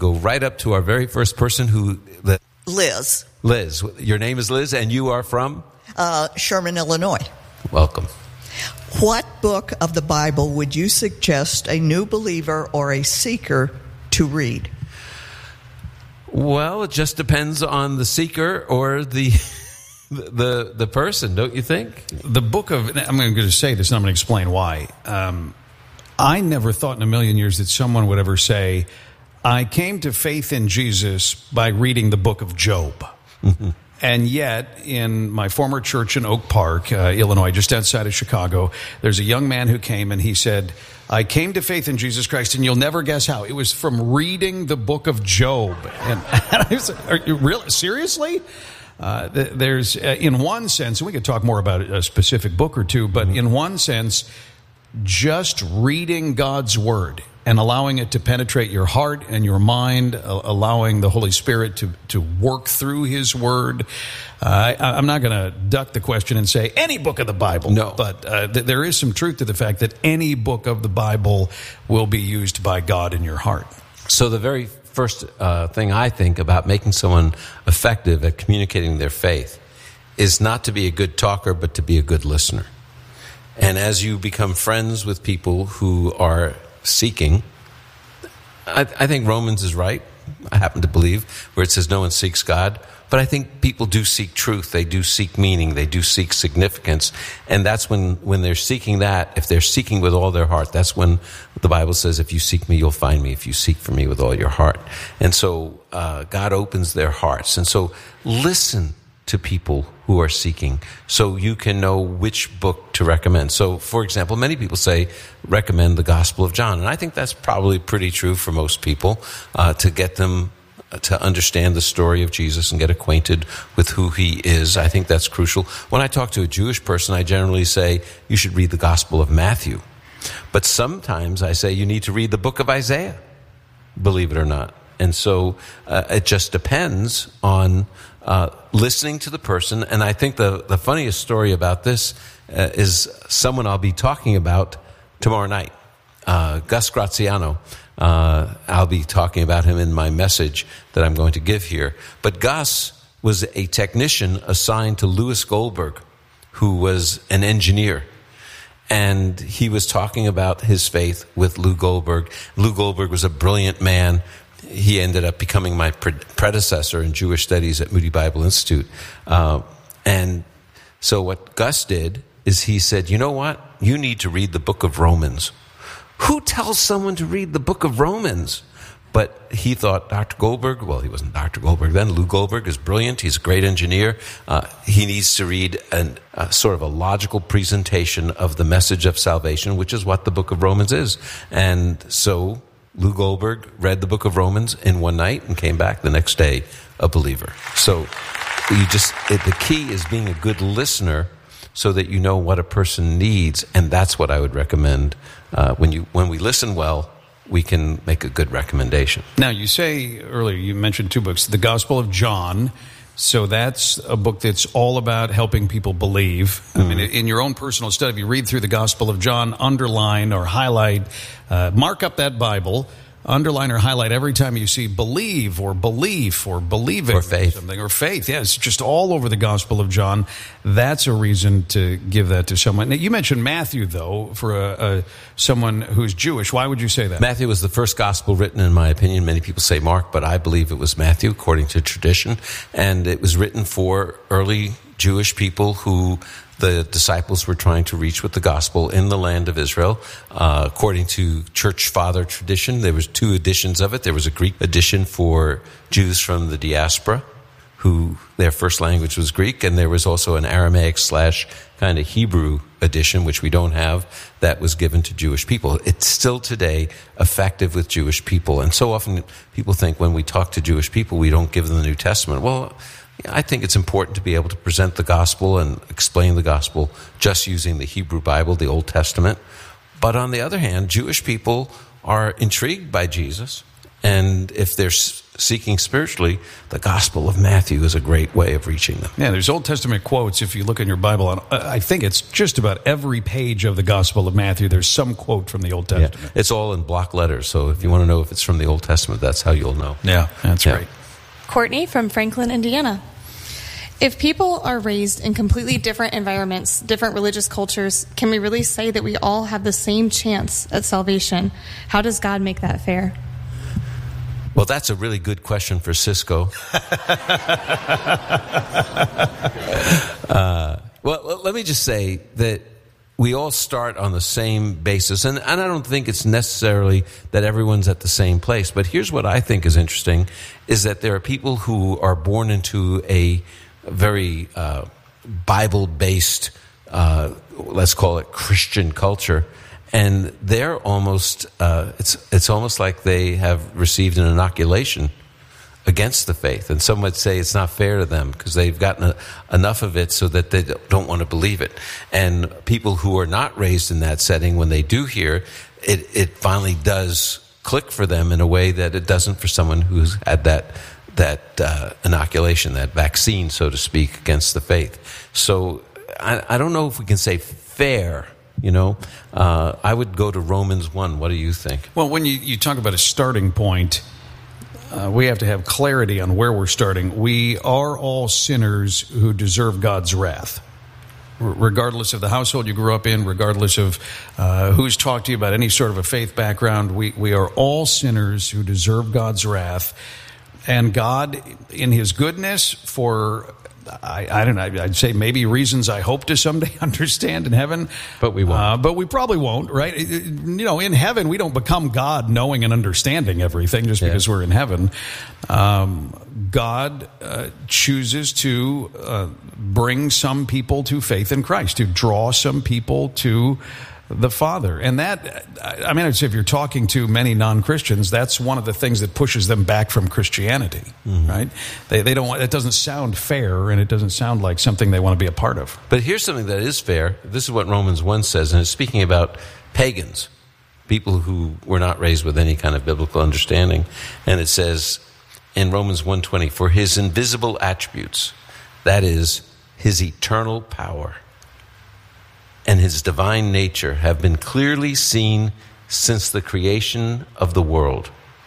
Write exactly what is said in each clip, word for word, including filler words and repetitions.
go right up to our very first person who... The, Liz. Liz. Your name is Liz, and you are from? Uh, Sherman, Illinois. Welcome. What book of the Bible would you suggest a new believer or a seeker to read? Well, it just depends on the seeker or the the the person, don't you think? The book of, I'm going to say this and I'm going to explain why. Um, I never thought in a million years that someone would ever say, I came to faith in Jesus by reading the book of Job. Mm-hmm. And yet, in my former church in Oak Park, uh, Illinois, just outside of Chicago, there's a young man who came and he said, I came to faith in Jesus Christ, and you'll never guess how. It was from reading the book of Job. And, and I said, are you really, seriously? Uh, there's, uh, in one sense, and we could talk more about a specific book or two, but mm-hmm. in one sense, just reading God's Word and allowing it to penetrate your heart and your mind, uh, allowing the Holy Spirit to, to work through His Word. Uh, I, I'm not going to duck the question and say any book of the Bible. No. But uh, th- there is some truth to the fact that any book of the Bible will be used by God in your heart. So the very first uh, thing I think about making someone effective at communicating their faith is not to be a good talker, but to be a good listener. And as you become friends with people who are seeking, I, I think Romans is right, I happen to believe, where it says no one seeks God. But I think people do seek truth, they do seek meaning, they do seek significance. And that's when, when they're seeking that, if they're seeking with all their heart, that's when the Bible says, if you seek me, you'll find me, if you seek for me with all your heart. And so uh, God opens their hearts. And so listen to people who are seeking so you can know which book to recommend. So, for example, many people say recommend the Gospel of John. And I think that's probably pretty true for most people, uh, to get them to understand the story of Jesus and get acquainted with who He is. I think that's crucial. When I talk to a Jewish person, I generally say you should read the Gospel of Matthew. But sometimes I say you need to read the book of Isaiah, believe it or not. And so uh, it just depends on uh, listening to the person. And I think the, the funniest story about this uh, is someone I'll be talking about tomorrow night, uh, Gus Graziano. Uh, I'll be talking about him in my message that I'm going to give here. But Gus was a technician assigned to Louis Goldberg, who was an engineer. And he was talking about his faith with Lou Goldberg. Lou Goldberg was a brilliant man. He ended up becoming my pre- predecessor in Jewish studies at Moody Bible Institute. Uh, and so what Gus did is he said, you know what? You need to read the book of Romans. Who tells someone to read the book of Romans? But he thought Doctor Goldberg, well, he wasn't Doctor Goldberg then. Lou Goldberg is brilliant. He's a great engineer. Uh, he needs to read an, uh, sort of a logical presentation of the message of salvation, which is what the book of Romans is. And so Lou Goldberg read the book of Romans in one night and came back the next day a believer. So you just it, the key is being a good listener so that you know what a person needs, and that's what I would recommend. Uh, when you when we listen well, we can make a good recommendation. Now, you say earlier, you mentioned two books, the Gospel of John. So that's a book that's all about helping people believe. Mm-hmm. I mean, in your own personal study, if you read through the Gospel of John, underline or highlight, uh, mark up that Bible, underline or highlight every time you see believe or belief or believing or faith. Or something or faith. Yeah, it's just all over the Gospel of John. That's a reason to give that to someone. Now, you mentioned Matthew, though, for a, a, someone who's Jewish. Why would you say that? Matthew was the first gospel written, in my opinion. Many people say Mark, but I believe it was Matthew, according to tradition. And it was written for early Jewish people who the disciples were trying to reach with the gospel in the land of Israel. Uh, according to church father tradition, there was two editions of it. There was a Greek edition for Jews from the diaspora, who their first language was Greek, and there was also an Aramaic slash kind of Hebrew edition, which we don't have, that was given to Jewish people. It's still today effective with Jewish people. And so often people think when we talk to Jewish people, we don't give them the New Testament. Well, I think it's important to be able to present the gospel and explain the gospel just using the Hebrew Bible, the Old Testament. But on the other hand, Jewish people are intrigued by Jesus. And if they're seeking spiritually, the Gospel of Matthew is a great way of reaching them. Yeah, there's Old Testament quotes. If you look in your Bible, on, I think it's just about every page of the Gospel of Matthew, there's some quote from the Old Testament. Yeah, it's all in block letters, so if you want to know if it's from the Old Testament, that's how you'll know. Yeah, that's yeah. great. Courtney from Franklin, Indiana. If people are raised in completely different environments, different religious cultures, can we really say that we all have the same chance at salvation? How does God make that fair? Well, that's a really good question for Cisco. uh, well, let me just say that we all start on the same basis, and, and I don't think it's necessarily that everyone's at the same place. But here's what I think is interesting, is that there are people who are born into a very uh, Bible-based, uh, let's call it Christian culture, and they're almost, uh, it's it's almost like they have received an inoculation against the faith. And some would say it's not fair to them because they've gotten a, enough of it so that they don't want to believe it. And people who are not raised in that setting, when they do hear, it, it finally does click for them in a way that it doesn't for someone who's had that that uh, inoculation, that vaccine, so to speak, against the faith. So I, I don't know if we can say fair, you know. Uh, I would go to Romans one. What do you think? Well, when you, you talk about a starting point, uh, we have to have clarity on where we're starting. We are all sinners who deserve God's wrath. R- regardless of the household you grew up in, regardless of uh, who's talked to you about any sort of a faith background, we, we are all sinners who deserve God's wrath. And God, in His goodness, for, I, I don't know, I'd say maybe reasons I hope to someday understand in heaven. But we won't. Uh, but we probably won't, right? You know, in heaven, we don't become God knowing and understanding everything just because yeah. we're in heaven. Um, God uh, chooses to uh, bring some people to faith in Christ, to draw some people to the Father. And that, I mean, I'd say if you're talking to many non-Christians, that's one of the things that pushes them back from Christianity, mm-hmm. right? They they don't want, it doesn't sound fair, and it doesn't sound like something they want to be a part of. But here's something that is fair. This is what Romans one says, and it's speaking about pagans, people who were not raised with any kind of biblical understanding. And it says in Romans one twenty, for His invisible attributes, that is, His eternal power, and His divine nature have been clearly seen since the creation of the world,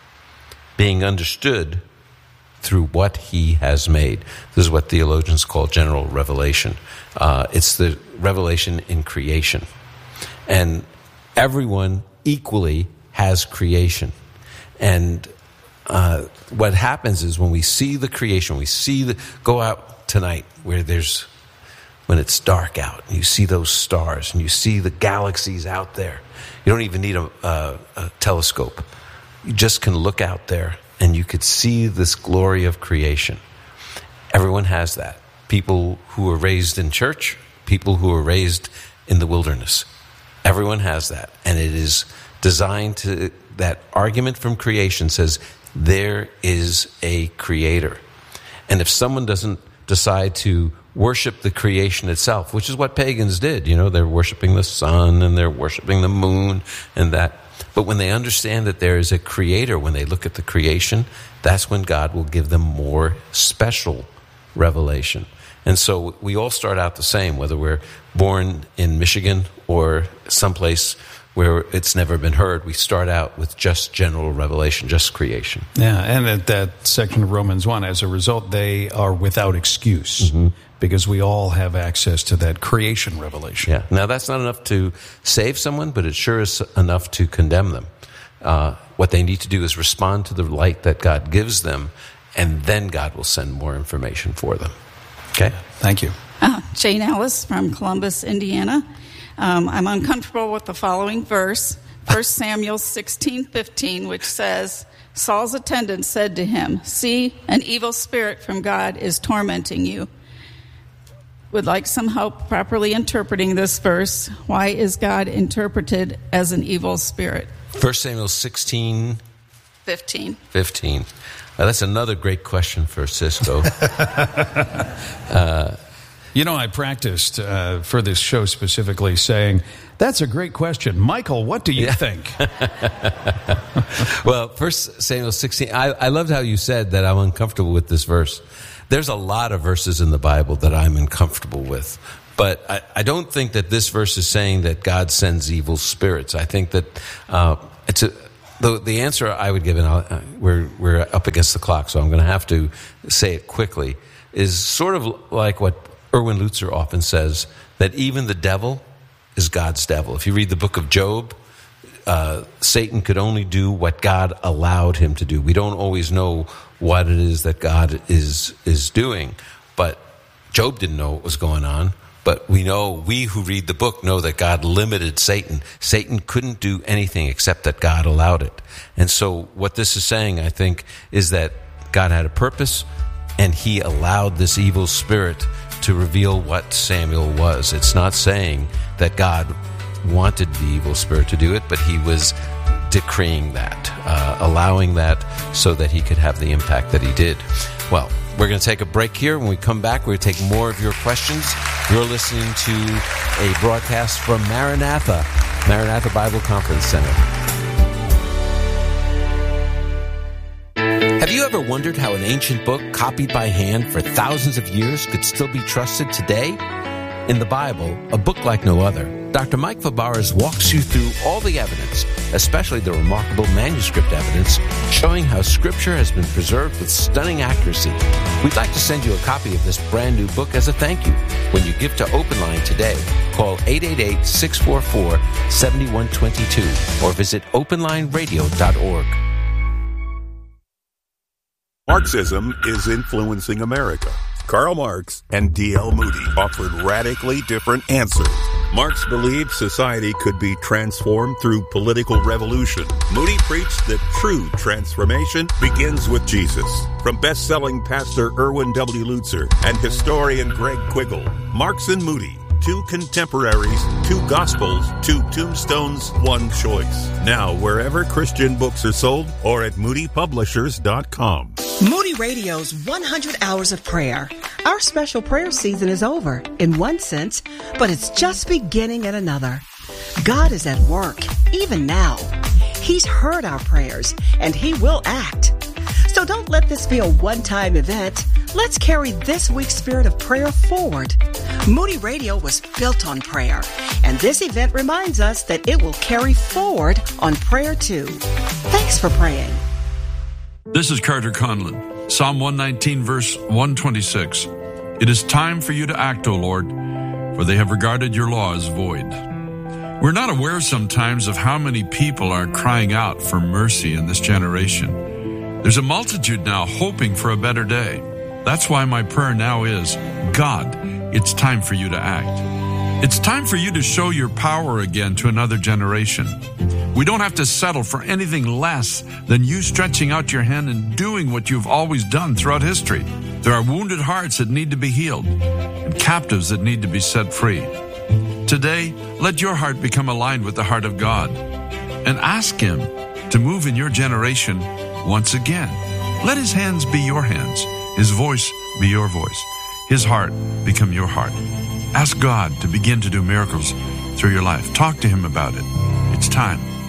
being understood through what He has made. This is what theologians call general revelation. Uh, it's the revelation in creation. And everyone equally has creation. And uh, what happens is when we see the creation, we see the, go out tonight where there's when it's dark out, and you see those stars, and you see the galaxies out there. You don't even need a, a, a telescope. You just can look out there, and you could see this glory of creation. Everyone has that. People who are raised in church, people who are raised in the wilderness. Everyone has that. And it is designed to, that argument from creation says, there is a creator. And if someone doesn't decide to worship the creation itself, which is what pagans did. You know, they're worshiping the sun and they're worshiping the moon and that. But when they understand that there is a creator, when they look at the creation, that's when God will give them more special revelation. And so we all start out the same, whether we're born in Michigan or someplace where it's never been heard. We start out with just general revelation, just creation. Yeah, and at that section of Romans one, as a result, they are without excuse. Mm-hmm. Because we all have access to that creation revelation. Yeah. Now, that's not enough to save someone, but it sure is enough to condemn them. Uh, what they need to do is respond to the light that God gives them, and then God will send more information for them. Okay? Thank you. Uh, Jane Ellis from Columbus, Indiana. Um, I'm uncomfortable with the following verse, First Samuel sixteen fifteen, which says, Saul's attendant said to him, see, an evil spirit from God is tormenting you. Would like some help properly interpreting this verse. Why is God interpreted as an evil spirit? First Samuel sixteen fifteen. fifteen. Uh, that's another great question for Cisco. uh, You know, I practiced uh, for this show specifically saying, that's a great question. Michael, what do you yeah. think? Well, First Samuel sixteen, I, I loved how you said that I'm uncomfortable with this verse. There's a lot of verses in the Bible that I'm uncomfortable with. But I, I don't think that this verse is saying that God sends evil spirits. I think that uh, it's a, the, the answer I would give, and I'll, uh, we're, we're up against the clock, so I'm going to have to say it quickly, is sort of like what Erwin Lutzer often says, that even the devil is God's devil. If you read the book of Job, uh, Satan could only do what God allowed him to do. We don't always know what it is that God is is doing, but Job didn't know what was going on. But we know, we who read the book know that God limited Satan. Satan couldn't do anything except that God allowed it. And so what this is saying, I think, is that God had a purpose, and he allowed this evil spirit to reveal what Samuel was. It's not saying that God wanted the evil spirit to do it, but he was decreeing that, uh, allowing that so that he could have the impact that he did. Well, we're going to take a break here. When we come back, we're going to take more of your questions. You're listening to a broadcast from Maranatha, Maranatha Bible Conference Center. Have you ever wondered how an ancient book copied by hand for thousands of years could still be trusted today? In the Bible, a book like no other, Doctor Mike Fabarez walks you through all the evidence, especially the remarkable manuscript evidence, showing how Scripture has been preserved with stunning accuracy. We'd like to send you a copy of this brand new book as a thank you. When you give to OpenLine today, call eight eight eight, six four four, seven one two two or visit open line radio dot org. Marxism is influencing America. Karl Marx and D L Moody offered radically different answers. Marx believed society could be transformed through political revolution. Moody preached that true transformation begins with Jesus. From best-selling pastor Erwin W. Lutzer and historian Greg Quiggle, Marx and Moody, two contemporaries, two gospels, two tombstones, one choice. Now, wherever Christian books are sold or at moody publishers dot com. Moody Radio's one hundred Hours of Prayer. Our special prayer season is over, in one sense, but it's just beginning in another. God is at work, even now. He's heard our prayers, and He will act. So don't let this be a one-time event. Let's carry this week's spirit of prayer forward. Moody Radio was built on prayer, and this event reminds us that it will carry forward on prayer too. Thanks for praying. This is Carter Conlon. Psalm one nineteen, verse one twenty-six. It is time for you to act, O Lord, for they have regarded your law as void. We're not aware sometimes of how many people are crying out for mercy in this generation. There's a multitude now hoping for a better day. That's why my prayer now is, God, it's time for you to act. It's time for you to show your power again to another generation. We don't have to settle for anything less than you stretching out your hand and doing what you've always done throughout history. There are wounded hearts that need to be healed and captives that need to be set free. Today, let your heart become aligned with the heart of God and ask Him to move in your generation once again. Let His hands be your hands, His voice be your voice, His heart become your heart. Ask God to begin to do miracles through your life. Talk to Him about it. It's time.